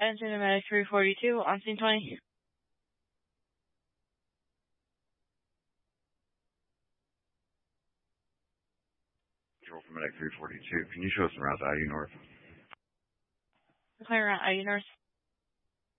Engine Medic 342, on scene 20. Control for Medic 342. Can you show us around IU North? Clear around IU North.